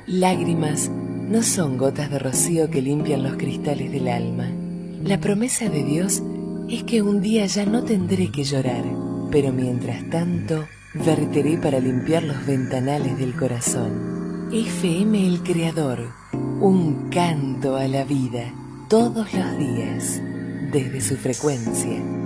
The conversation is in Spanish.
Lágrimas no son gotas de rocío que limpian los cristales del alma. La promesa de Dios es que un día ya no tendré que llorar, pero mientras tanto verteré para limpiar los ventanales del corazón. FM El Creador, un canto a la vida, todos los días, desde su frecuencia